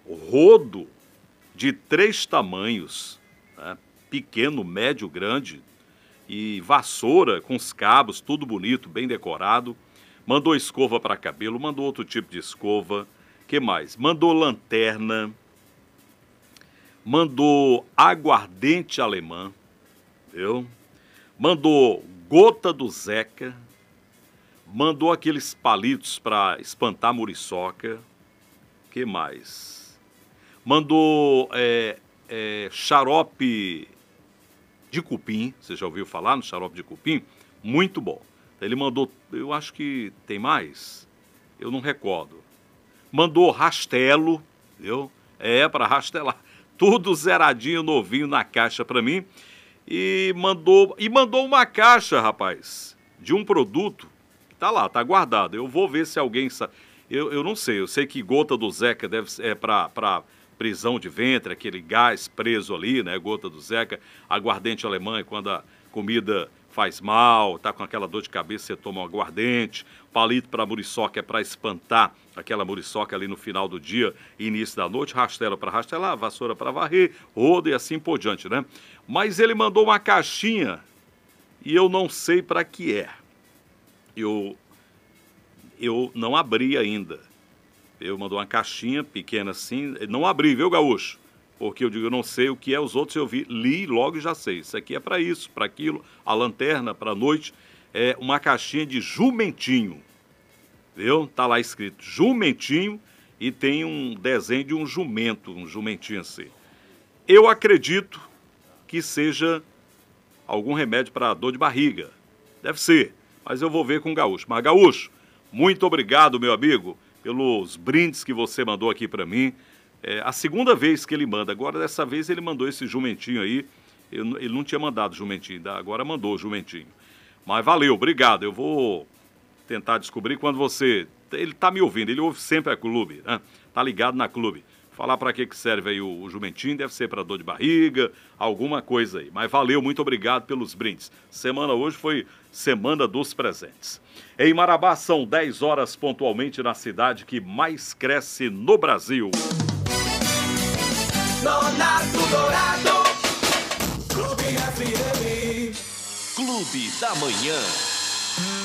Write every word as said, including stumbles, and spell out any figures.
rodo de três tamanhos, né? Pequeno, médio, grande, e vassoura com os cabos, tudo bonito, bem decorado. Mandou escova para cabelo, mandou outro tipo de escova. Que mais? Mandou lanterna, mandou aguardente alemã, viu? Mandou gota do Zeca, mandou aqueles palitos para espantar muriçoca. Que mais? Mandou é, é, xarope de cupim. Você já ouviu falar no xarope de cupim? Muito bom. Ele mandou, eu acho que tem mais, eu não recordo. Mandou rastelo, viu? É, para rastelar. Tudo zeradinho, novinho na caixa para mim. E mandou, e mandou uma caixa, rapaz, de um produto que tá lá, tá guardado. Eu vou ver se alguém sabe. Eu, eu não sei, eu sei que gota do Zeca deve ser é para prisão de ventre, aquele gás preso ali, né? Gota do Zeca. Aguardente alemã é quando a comida faz mal, tá com aquela dor de cabeça, você toma um aguardente. Palito para muriçoca é para espantar aquela muriçoca ali no final do dia e início da noite. Rastela para rastelar, vassoura para varrer, rodo e assim por diante, né? Mas ele mandou uma caixinha e eu não sei para que é. Eu, eu não abri ainda. Eu mandou uma caixinha pequena assim, não abri, viu, Gaúcho? Porque eu digo, eu não sei o que é, os outros eu vi, li logo e já sei. Isso aqui é para isso, para aquilo, a lanterna para a noite. É uma caixinha de jumentinho, viu? Tá lá escrito jumentinho e tem um desenho de um jumento, um jumentinho assim. Eu acredito que seja algum remédio para dor de barriga. Deve ser, mas eu vou ver com o Gaúcho. Mas, Gaúcho, muito obrigado, meu amigo, pelos brindes que você mandou aqui para mim. É a segunda vez que ele manda. Agora, dessa vez, ele mandou esse jumentinho aí. Eu, ele não tinha mandado jumentinho, agora mandou o jumentinho. Mas valeu, obrigado. Eu vou tentar descobrir quando você... Ele tá me ouvindo, ele ouve sempre a Clube, né? Tá ligado na Clube. Falar para que que serve aí o, o jumentinho, deve ser para dor de barriga, alguma coisa aí. Mas valeu, muito obrigado pelos brindes. Semana hoje foi Semana dos Presentes. Em Marabá, são dez horas pontualmente na cidade que mais cresce no Brasil. Nonato Dourado, Clube F M. Clube da Manhã.